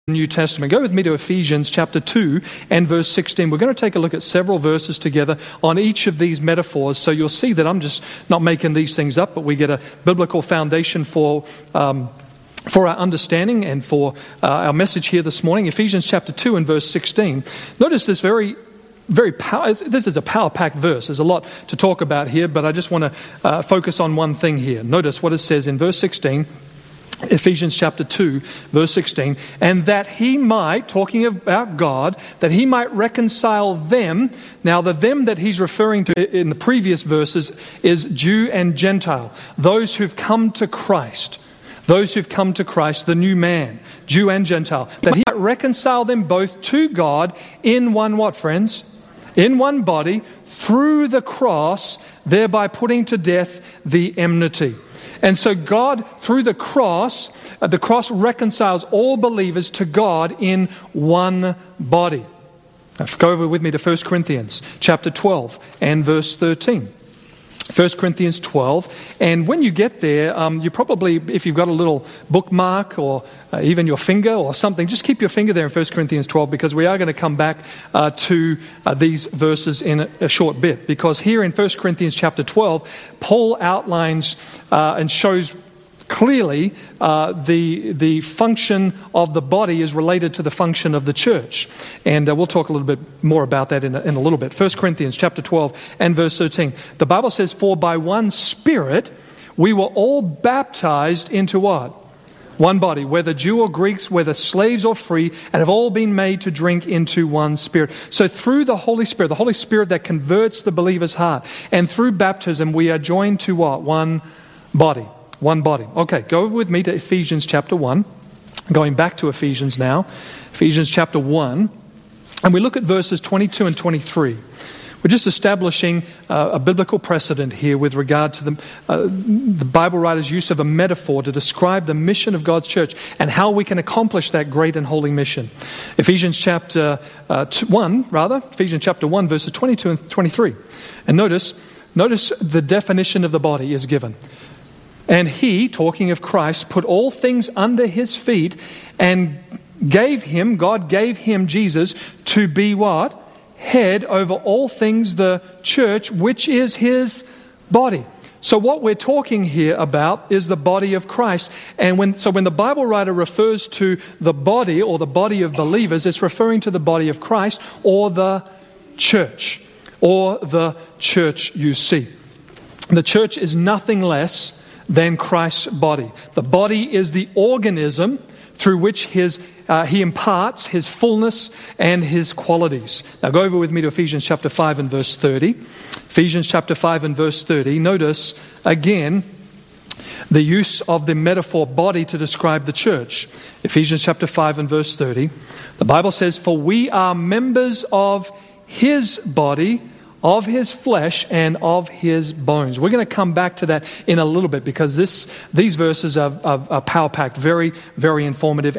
New Testament. Go with me to Ephesians chapter 2 and verse 16. We're going to take a look at several verses together on each of these metaphors. So you'll see that I'm just not making these things up, but we get a biblical foundation for our understanding and for our message here this morning. Ephesians chapter 2 and verse 16. Notice this this is a power-packed verse. There's a lot to talk about here, but I just want to focus on one thing here. Notice what it says in verse 16. Ephesians chapter 2, verse 16, and that he might, talking about God, that he might reconcile them. Now the them that he's referring to in the previous verses is Jew and Gentile, those who've come to Christ, the new man, Jew and Gentile, that he might reconcile them both to God in one what, friends? In one body, through the cross, thereby putting to death the enmity. And so God, through the cross reconciles all believers to God in one body. Now, go over with me to 1 Corinthians chapter 12 and verse 13. 1 Corinthians 12, and when you get there, you probably, if you've got a little bookmark or even your finger or something, just keep your finger there in 1 Corinthians 12, because we are going to come back to these verses in a short bit. Because here in 1 Corinthians chapter 12, Paul outlines and shows clearly the function of the body is related to the function of the church. And we'll talk a little bit more about that in a little bit. 1 Corinthians chapter 12 and verse 13. The Bible says, for by one Spirit we were all baptized into what? One body, whether Jew or Greeks, whether slaves or free, and have all been made to drink into one Spirit. So through the Holy Spirit that converts the believer's heart, and through baptism we are joined to what? One body. One body. Okay, go with me to Ephesians chapter 1. Going back to Ephesians now. Ephesians chapter 1. And we look at verses 22 and 23. We're just establishing a biblical precedent here with regard to the Bible writer's use of a metaphor to describe the mission of God's church and how we can accomplish that great and holy mission. Ephesians chapter 1, verses 22 and 23. And notice the definition of the body is given. And he, talking of Christ, put all things under his feet and God gave him, Jesus, to be what? Head over all things, the church, which is his body. So what we're talking here about is the body of Christ. And when the Bible writer refers to the body or the body of believers, it's referring to the body of Christ or the church. Or the church you see. The church is nothing less than Christ's body. The body is the organism through which he imparts his fullness and his qualities. Now go over with me to Ephesians chapter 5 and verse 30. Ephesians chapter 5 and verse 30. Notice again the use of the metaphor body to describe the church. Ephesians chapter 5 and verse 30. The Bible says, for we are members of his body, of his flesh and of his bones. We're going to come back to that in a little bit, because these verses are power-packed, very, very informative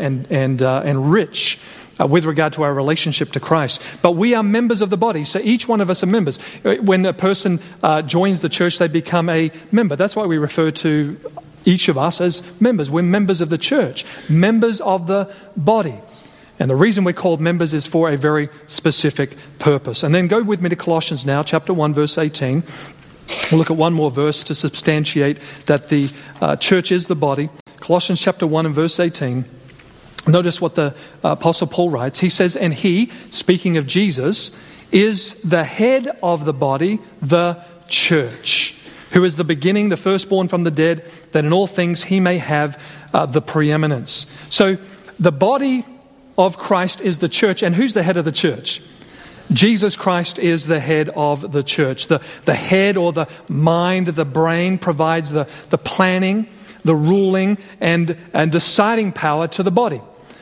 and rich with regard to our relationship to Christ. But we are members of the body, so each one of us are members. When a person joins the church, they become a member. That's why we refer to each of us as members. We're members of the church, members of the body. And the reason we're called members is for a very specific purpose. And then go with me to Colossians now, chapter 1, verse 18. We'll look at one more verse to substantiate that the church is the body. Colossians chapter 1 and verse 18. Notice what the Apostle Paul writes. He says, and he, speaking of Jesus, is the head of the body, the church, who is the beginning, the firstborn from the dead, that in all things he may have the preeminence. So the body of Christ is the church. And who's the head of the church? Jesus Christ is the head of the church. The head or the mind, the brain provides the planning, the ruling and deciding power to the body.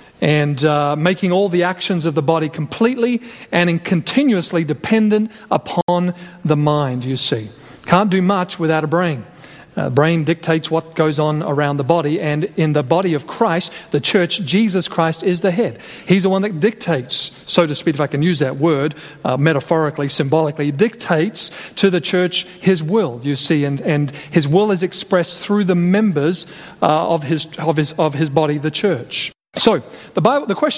And making all the actions of the body completely and continuously dependent upon the mind, you see. Can't do much without a brain. Brain dictates what goes on around the body, and in the body of Christ, the church, Jesus Christ is the head. He's the one that dictates, so to speak, if I can use that word, metaphorically, symbolically, dictates to the church his will, you see, and his will is expressed through the members of his body, the church. So the question